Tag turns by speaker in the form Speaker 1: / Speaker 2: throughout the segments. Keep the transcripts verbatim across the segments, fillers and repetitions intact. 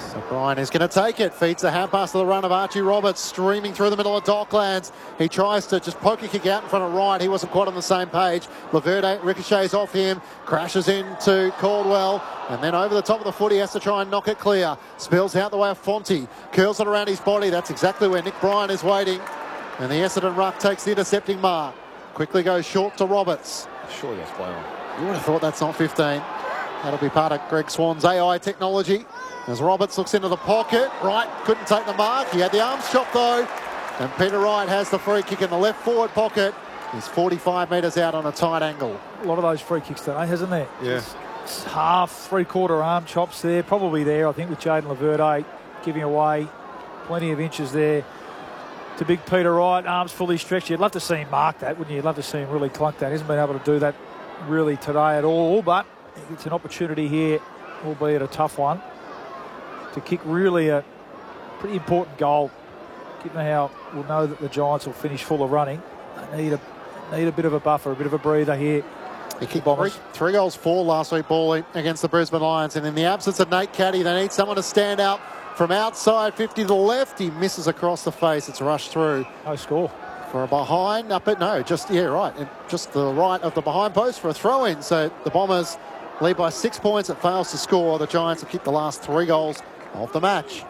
Speaker 1: So Brian is going to take it. Feeds the hand pass to the run of Archie Roberts, streaming through the middle of Docklands. He tries to just poke a kick out in front of Wright. He wasn't quite on the same page. Laverde ricochets off him, crashes into Caldwell, and then over the top of the foot, he has to try and knock it clear. Spills out the way of Fonte, curls it around his body. That's exactly where Nick Bryan is waiting. And the Essendon ruck takes the intercepting mark. Quickly goes short to Roberts.
Speaker 2: Surely that's play on.
Speaker 1: You would have thought that's not fifteen. That'll be part of Greg Swan's A I technology. As Roberts looks into the pocket, Wright couldn't take the mark. He had the arms chopped though. And Peter Wright has the free kick in the left forward pocket. He's forty-five metres out on a tight angle.
Speaker 3: A lot of those free kicks today, hasn't there?
Speaker 2: Yeah.
Speaker 3: It's, it's half, three-quarter arm chops there. Probably there, I think, with Jaden Laverde giving away plenty of inches there to big Peter Wright. Arms fully stretched. You'd love to see him mark that, wouldn't you? You'd love to see him really clunk that. He hasn't been able to do that really today at all, but it's an opportunity here, albeit a tough one, to kick really a pretty important goal, given how we'll know that the Giants will finish full of running. They need a, need a bit of a buffer, a bit of a breather here.
Speaker 1: He kicked three, three goals, four last week, Ball against the Brisbane Lions. And in the absence of Nate Caddy, they need someone to stand out from outside fifty to the left. He misses across the face. It's rushed through.
Speaker 3: No score.
Speaker 1: For a behind, up at, no, just, yeah, right. Just the right of the behind post for a throw-in. So the Bombers lead by six points. It fails to score. The Giants have kicked the last three goals of the match.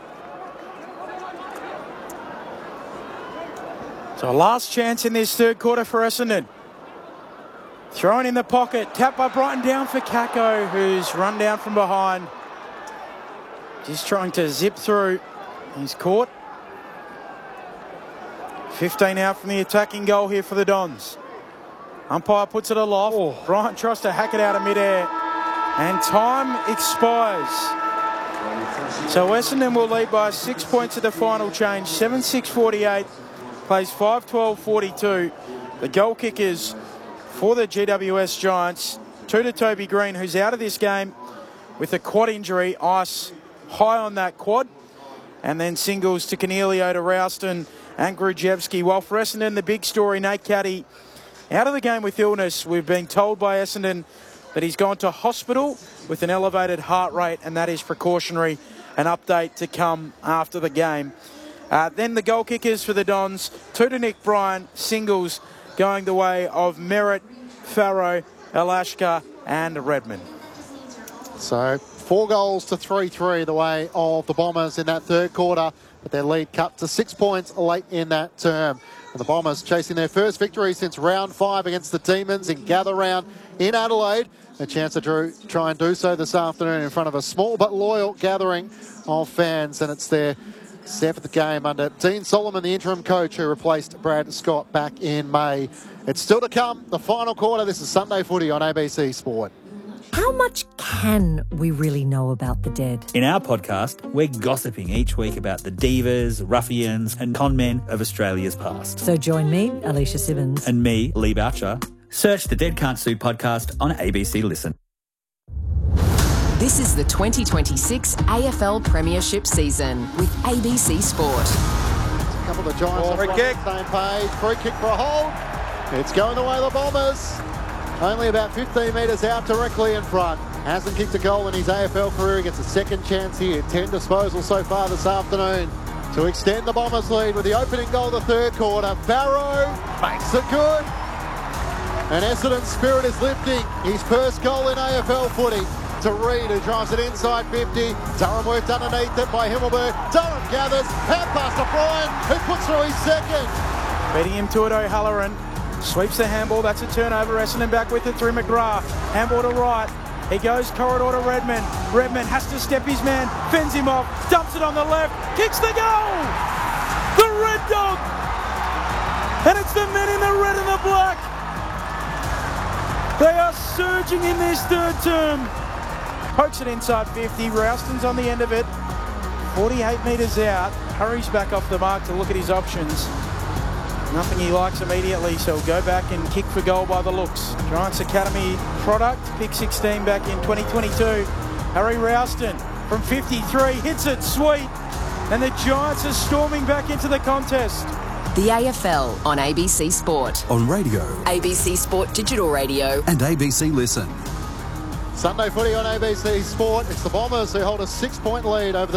Speaker 4: So last chance in this third quarter for Essendon. Thrown in the pocket, tapped by Brighton, down for Kako, who's run down from behind. Just trying to zip through. He's caught. fifteen out from the attacking goal here for the Dons. Umpire puts it aloft. Oh. Bryant tries to hack it out of midair. And time expires. So Essendon will lead by six points at the final change. seven six forty-eight. Plays five twelve forty-two. The goal kickers for the G W S Giants. Two to Toby Green, who's out of this game with a quad injury. Ice high on that quad. And then singles to Cornelio, to Ralston and Grujevski. While for Essendon, the big story, Nate Caddy out of the game with illness. We've been told by Essendon that he's gone to hospital with an elevated heart rate, and that is precautionary. An update to come after the game. Uh, then the goal kickers for the Dons. Two to Nick Bryan. Singles going the way of Merritt, Farrow, Alashka and Redmond.
Speaker 1: So four goals to three three the way of the Bombers in that third quarter. But their lead cut to six points late in that term. And the Bombers chasing their first victory since round five against the Demons in Gather Round in Adelaide. A chance to drew, try and do so this afternoon in front of a small but loyal gathering of fans. And it's their seventh game under Dean Solomon, the interim coach who replaced Brad Scott back in May. It's still to come, the final quarter. This is Sunday Footy on A B C Sport.
Speaker 5: How much can we really know about the dead?
Speaker 6: In our podcast, we're gossiping each week about the divas, ruffians and conmen of Australia's past.
Speaker 5: So join me, Alicia Simmons.
Speaker 6: And me, Lee Boucher. Search the Dead Can't Sue podcast on A B C Listen.
Speaker 7: This is the twenty twenty-six A F L Premiership season with A B C Sport.
Speaker 1: A couple of the Giants
Speaker 2: oh,
Speaker 1: on
Speaker 2: free
Speaker 1: the
Speaker 2: kick.
Speaker 1: same page. Free kick for a hold. It's going the way of the Bombers. Only about fifteen metres out, directly in front. Hasn't kicked a goal in his A F L career. He gets a second chance here. ten disposals so far this afternoon to extend the Bombers' lead with the opening goal of the third quarter. Farrow makes it good. And Essendon's spirit is lifting. His first goal in A F L footy. To Reid, who drives it inside fifty. Durham worked underneath it by Himmelberg. Durham gathers. Hand pass to Bryan, who puts through his second.
Speaker 4: Beating him to it, O'Halloran. Sweeps the handball. That's a turnover. Essendon back with it through McGrath. Handball to right. He goes corridor to Redmond. Redmond has to step his man. Fends him off. Dumps it on the left. Kicks the goal. The Red Dog. And it's the men in the red and the black. They are surging in this third term. Pokes it inside fifty. Ralston's on the end of it. forty-eight metres out. Hurries back off the mark to look at his options. Nothing he likes immediately, so he'll go back and kick for goal by the looks. Giants Academy product, pick sixteen back in twenty twenty-two. Harry Ralston from fifty-three hits it, sweet. And the Giants are storming back into the contest.
Speaker 7: The A F L on A B C Sport.
Speaker 8: On radio.
Speaker 7: A B C Sport Digital Radio.
Speaker 8: And A B C Listen.
Speaker 1: Sunday Footy on A B C Sport. It's the Bombers who hold a six-point lead over the